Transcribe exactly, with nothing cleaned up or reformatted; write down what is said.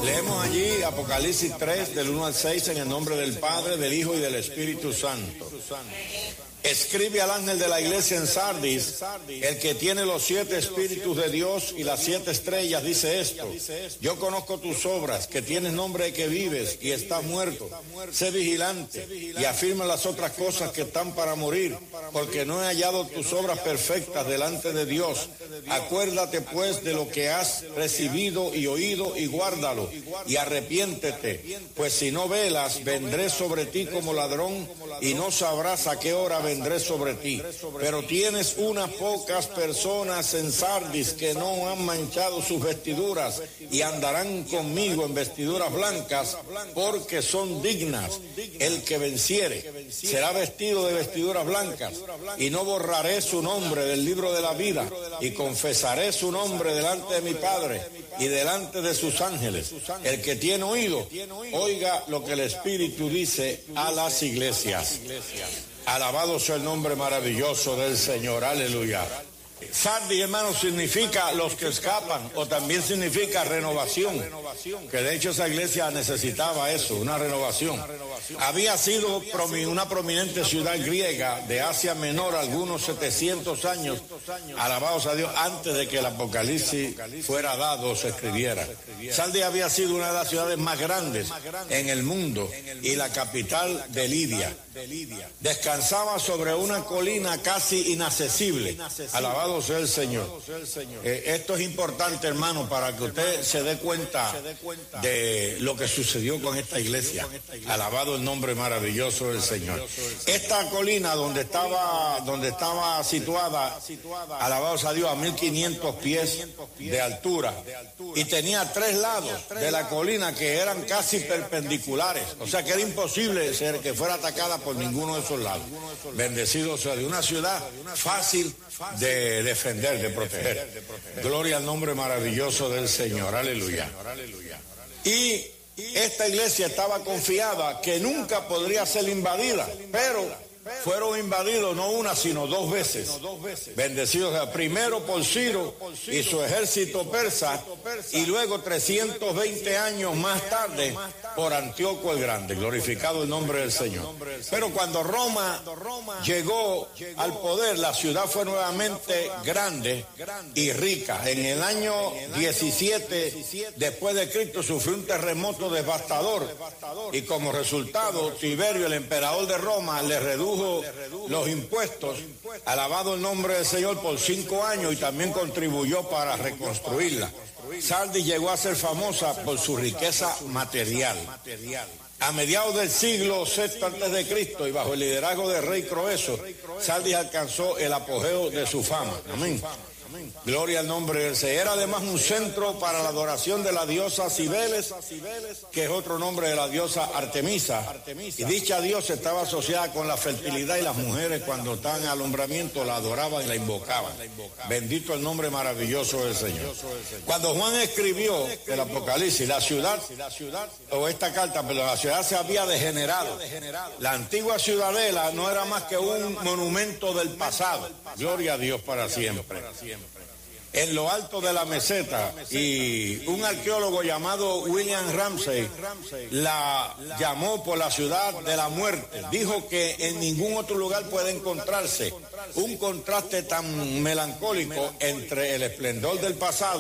Leemos allí Apocalipsis tres, del uno al seis, en el nombre del Padre, del Hijo y del Espíritu Santo. Escribe al ángel de la iglesia en Sardis, el que tiene los siete espíritus de Dios y las siete estrellas, dice esto: yo conozco tus obras, que tienes nombre de que vives y estás muerto. Sé vigilante y afirma las otras cosas que están para morir, porque no he hallado tus obras perfectas delante de Dios. Acuérdate pues de lo que has recibido y oído y guárdalo, y arrepiéntete, pues si no velas, vendré sobre ti como ladrón y no sabrás a qué hora vendré sobre ti. Pero tienes unas pocas personas en Sardis que no han manchado sus vestiduras y andarán conmigo en vestiduras blancas, porque son dignas. El que venciere será vestido de vestiduras blancas, y no borraré su nombre del libro de la vida, y confesaré su nombre delante de mi Padre y delante de sus ángeles. El que tiene oído, oiga lo que el Espíritu dice a las iglesias. Alabado sea el nombre maravilloso del Señor, aleluya. Sardis, hermano, significa los que escapan, o también significa renovación, que de hecho esa iglesia necesitaba eso, una renovación. Había sido una prominente ciudad griega de Asia Menor algunos setecientos años, alabados a Dios, antes de que el Apocalipsis fuera dado o se escribiera. Sardis había sido una de las ciudades más grandes en el mundo y la capital de Lidia. Descansaba sobre una colina casi inaccesible. Alabado sea el Señor. Eh, esto es importante, hermano, para que usted se dé cuenta de lo que sucedió con esta iglesia. Alabado el nombre maravilloso del Señor. Esta colina donde estaba, donde estaba situada, alabados a Dios, a mil quinientos pies de altura, y tenía tres lados de la colina que eran casi perpendiculares, o sea que era imposible ser que fuera atacada por ninguno de esos lados. Bendecido sea Dios, una ciudad fácil de defender, de proteger. Gloria al nombre maravilloso del Señor, aleluya. Y esta iglesia estaba confiada que nunca podría ser invadida, pero fueron invadidos no una sino dos veces. Bendecidos sea, primero por Ciro y su ejército persa, y luego trescientos veinte años más tarde por Antíoco el Grande. Glorificado el nombre del Señor. Pero cuando Roma llegó al poder, la ciudad fue nuevamente grande y rica. En el año diecisiete después de Cristo sufrió un terremoto devastador, y como resultado Tiberio, el emperador de Roma, le redujo los impuestos, alabado el nombre del Señor, por cinco años, y también contribuyó para reconstruirla. Sardis llegó a ser famosa por su riqueza material. A mediados del siglo sexto antes de Cristo, y bajo el liderazgo del rey Croeso, Sardis alcanzó el apogeo de su fama. Amén. Gloria al nombre del Señor. Era además un centro para la adoración de la diosa Cibeles, que es otro nombre de la diosa Artemisa. Y dicha diosa estaba asociada con la fertilidad, y las mujeres cuando estaban en alumbramiento la adoraban y la invocaban. Bendito el nombre maravilloso del Señor. Cuando Juan escribió el Apocalipsis, la ciudad, o esta carta, pero la ciudad se había degenerado. La antigua ciudadela no era más que un monumento del pasado. Gloria a Dios para siempre. En lo alto de la meseta, y un arqueólogo llamado William Ramsay la llamó por la ciudad de la muerte. Dijo que en ningún otro lugar puede encontrarse un contraste tan melancólico entre el esplendor del pasado